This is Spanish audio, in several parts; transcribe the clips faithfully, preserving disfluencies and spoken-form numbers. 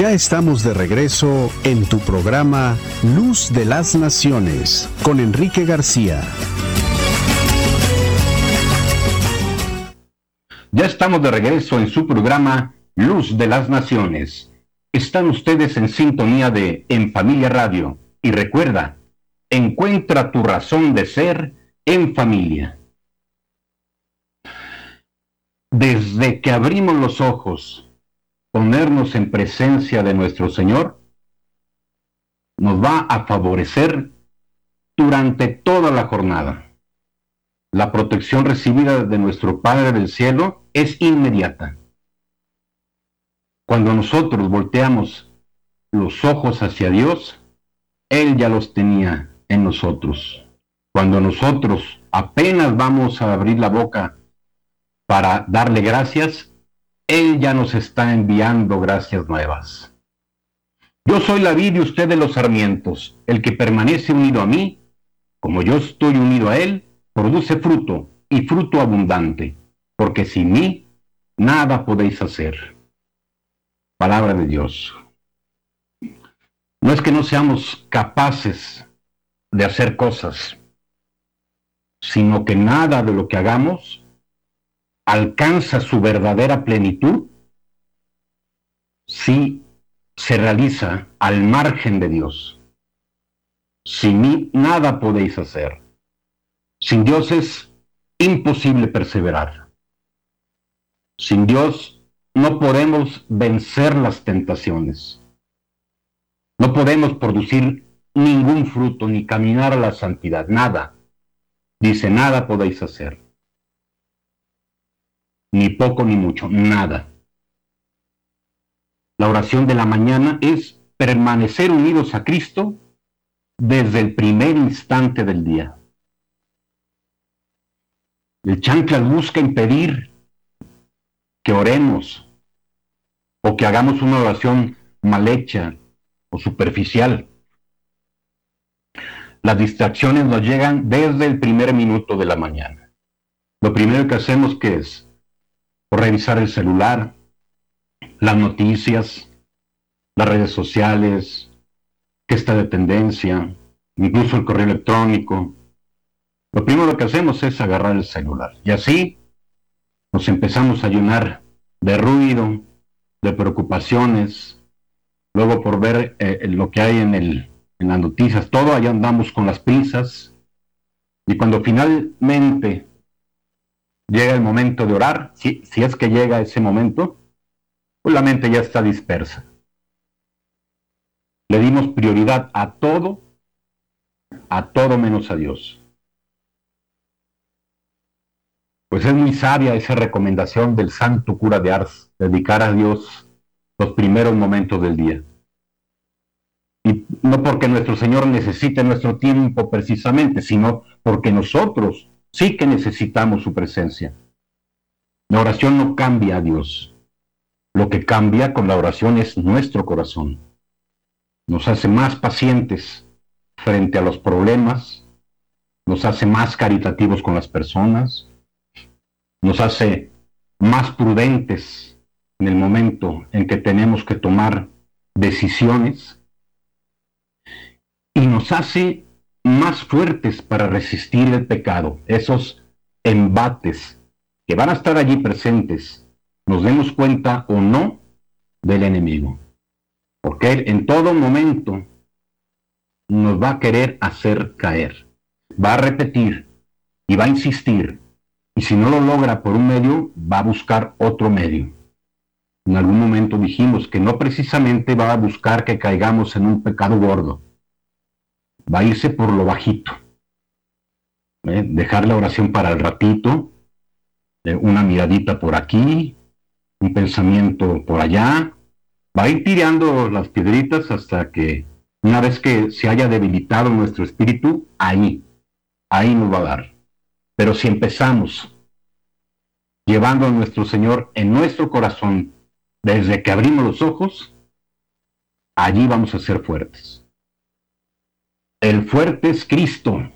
Ya estamos de regreso en tu programa Luz de las Naciones con Enrique García. Ya estamos de regreso en su programa Luz de las Naciones. Están ustedes en sintonía de En Familia Radio. Y recuerda, encuentra tu razón de ser en familia. Desde que abrimos los ojos, ponernos en presencia de nuestro Señor, nos va a favorecer durante toda la jornada. La protección recibida de nuestro Padre del Cielo es inmediata. Cuando nosotros volteamos los ojos hacia Dios, Él ya los tenía en nosotros. Cuando nosotros apenas vamos a abrir la boca para darle gracias, Él ya nos está enviando gracias nuevas. Yo soy la vid y usted de los sarmientos. El que permanece unido a mí, como yo estoy unido a Él, produce fruto, y fruto abundante, porque sin mí nada podéis hacer. Palabra de Dios. No es que no seamos capaces de hacer cosas, sino que nada de lo que hagamos alcanza su verdadera plenitud si se realiza al margen de Dios. Sin mí nada podéis hacer. Sin Dios es imposible perseverar. Sin Dios no podemos vencer las tentaciones. No podemos producir ningún fruto ni caminar a la santidad. Nada. Dice, nada podéis hacer. Ni poco ni mucho, nada. La oración de la mañana es permanecer unidos a Cristo desde el primer instante del día. El chanclas busca impedir que oremos o que hagamos una oración mal hecha o superficial. Las distracciones nos llegan desde el primer minuto de la mañana. Lo primero que hacemos, ¿qué es? Revisar el celular, las noticias, las redes sociales, qué está de tendencia, incluso el correo electrónico. Lo primero que hacemos es agarrar el celular. Y así nos empezamos a llenar de ruido, de preocupaciones, luego por ver eh, lo que hay en, el, en las noticias, todo, allá andamos con las prisas. Y cuando finalmente llega el momento de orar, si, si es que llega ese momento, pues la mente ya está dispersa. Le dimos prioridad a todo, a todo menos a Dios. Pues es muy sabia esa recomendación del santo cura de Ars, dedicar a Dios los primeros momentos del día. Y no porque nuestro Señor necesite nuestro tiempo precisamente, sino porque nosotros sí que necesitamos su presencia. La oración no cambia a Dios. Lo que cambia con la oración es nuestro corazón. Nos hace más pacientes frente a los problemas, nos hace más caritativos con las personas, nos hace más prudentes en el momento en que tenemos que tomar decisiones y nos hace más fuertes para resistir el pecado, esos embates que van a estar allí presentes, nos demos cuenta o no del enemigo. Porque él en todo momento nos va a querer hacer caer, va a repetir y va a insistir, y si no lo logra por un medio, va a buscar otro medio. En algún momento dijimos que no precisamente va a buscar que caigamos en un pecado gordo, va a irse por lo bajito, ¿eh? Dejar la oración para el ratito, ¿eh? Una miradita por aquí, un pensamiento por allá, va a ir tirando las piedritas hasta que una vez que se haya debilitado nuestro espíritu, ahí, ahí nos va a dar. Pero si empezamos llevando a nuestro Señor en nuestro corazón desde que abrimos los ojos, allí vamos a ser fuertes. El fuerte es Cristo.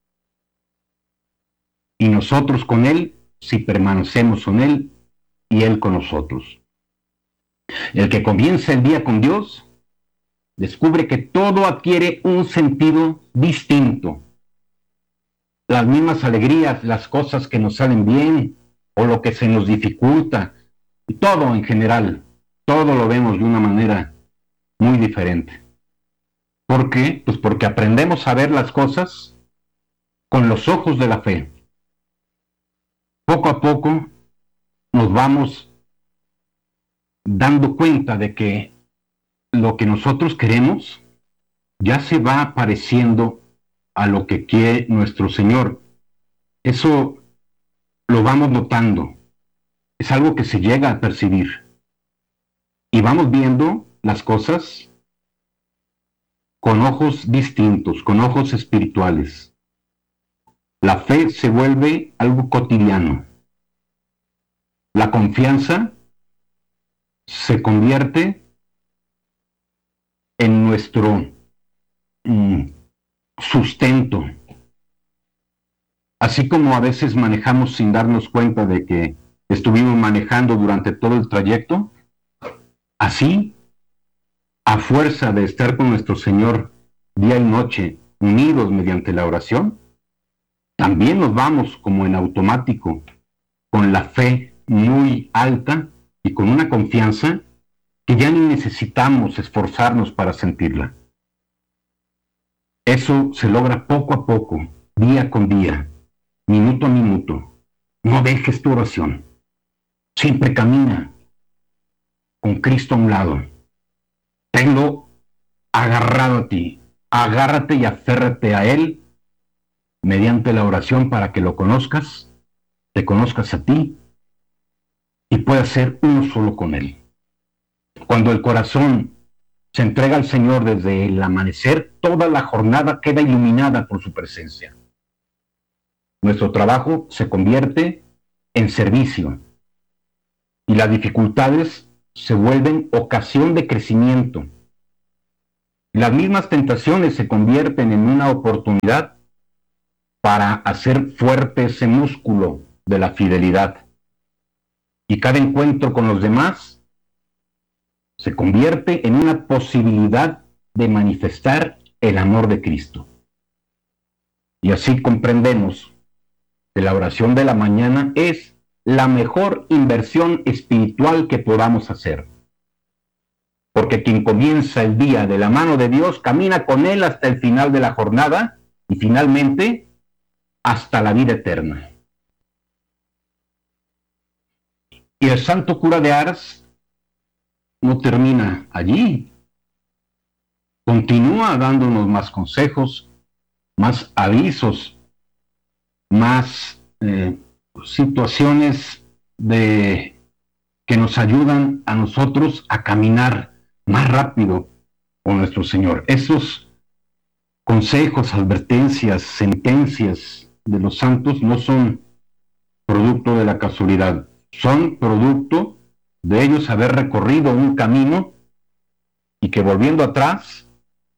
Y nosotros con Él, si permanecemos con Él y Él con nosotros. El que comienza el día con Dios descubre que todo adquiere un sentido distinto. Las mismas alegrías, las cosas que nos salen bien o lo que se nos dificulta, y todo en general, todo lo vemos de una manera muy diferente. ¿Por qué? Pues porque aprendemos a ver las cosas con los ojos de la fe. Poco a poco nos vamos dando cuenta de que lo que nosotros queremos ya se va pareciendo a lo que quiere nuestro Señor. Eso lo vamos notando. Es algo que se llega a percibir. Y vamos viendo las cosas con ojos distintos, con ojos espirituales. La fe se vuelve algo cotidiano. La confianza se convierte en nuestro mm, sustento. Así como a veces manejamos sin darnos cuenta de que estuvimos manejando durante todo el trayecto, así, a fuerza de estar con nuestro Señor día y noche, unidos mediante la oración, también nos vamos como en automático, con la fe muy alta y con una confianza que ya ni necesitamos esforzarnos para sentirla. Eso se logra poco a poco, día con día, minuto a minuto. No dejes tu oración. Siempre camina con Cristo a un lado. Tenlo agarrado a ti. Agárrate y aférrate a Él mediante la oración para que lo conozcas, te conozcas a ti y puedas ser uno solo con Él. Cuando el corazón se entrega al Señor desde el amanecer, toda la jornada queda iluminada por su presencia. Nuestro trabajo se convierte en servicio y las dificultades se vuelven ocasión de crecimiento. Las mismas tentaciones se convierten en una oportunidad para hacer fuerte ese músculo de la fidelidad. Y cada encuentro con los demás se convierte en una posibilidad de manifestar el amor de Cristo. Y así comprendemos que la oración de la mañana es la mejor inversión espiritual que podamos hacer. Porque quien comienza el día de la mano de Dios camina con Él hasta el final de la jornada y finalmente hasta la vida eterna. Y el santo cura de Ars no termina allí. Continúa dándonos más consejos, más avisos, más eh, situaciones de, que nos ayudan a nosotros a caminar más rápido con nuestro Señor. Esos consejos, advertencias, sentencias de los santos no son producto de la casualidad, son producto de ellos haber recorrido un camino y que volviendo atrás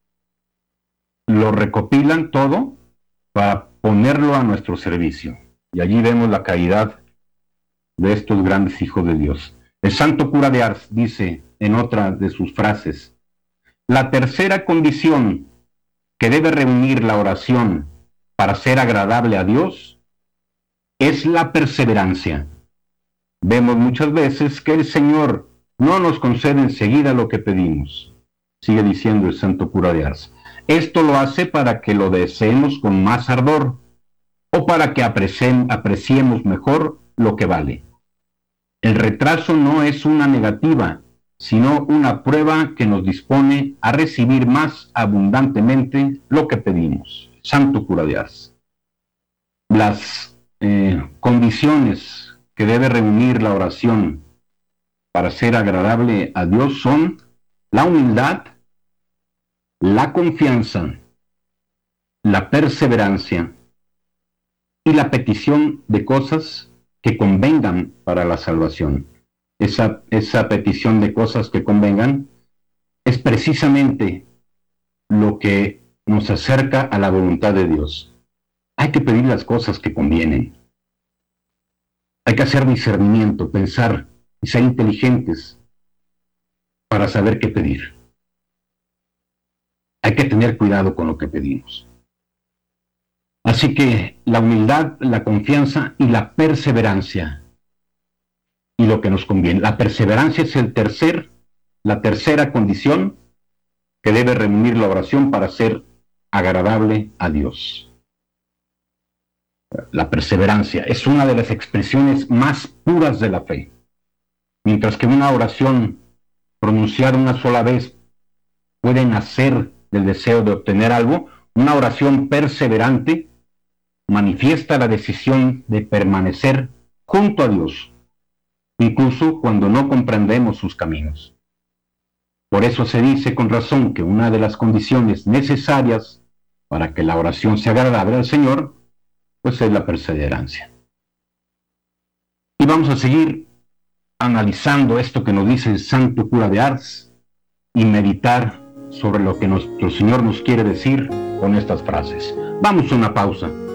lo recopilan todo para ponerlo a nuestro servicio. Y allí vemos la calidad de estos grandes hijos de Dios. El santo cura de Ars dice en otra de sus frases: la tercera condición que debe reunir la oración para ser agradable a Dios es la perseverancia. Vemos muchas veces que el Señor no nos concede enseguida lo que pedimos. Sigue diciendo el santo cura de Ars. Esto lo hace para que lo deseemos con más ardor o para que aprecien, apreciemos mejor lo que vale. El retraso no es una negativa, sino una prueba que nos dispone a recibir más abundantemente lo que pedimos. Santo cura de Ars. Las eh, condiciones que debe reunir la oración para ser agradable a Dios son la humildad, la confianza, la perseverancia y la petición de cosas que convengan para la salvación. Esa, esa petición de cosas que convengan es precisamente lo que nos acerca a la voluntad de Dios. Hay que pedir las cosas que convienen. Hay que hacer discernimiento, pensar y ser inteligentes para saber qué pedir. Hay que tener cuidado con lo que pedimos. Así que la humildad, la confianza y la perseverancia, y lo que nos conviene. La perseverancia es el tercer, la tercera condición que debe reunir la oración para ser agradable a Dios. La perseverancia es una de las expresiones más puras de la fe. Mientras que una oración pronunciada una sola vez puede nacer del deseo de obtener algo, una oración perseverante manifiesta la decisión de permanecer junto a Dios, incluso cuando no comprendemos sus caminos. Por eso se dice con razón que una de las condiciones necesarias para que la oración sea agradable al Señor, pues es la perseverancia. Y vamos a seguir analizando esto que nos dice el santo cura de Ars y meditar sobre lo que nuestro Señor nos quiere decir con estas frases. Vamos a una pausa.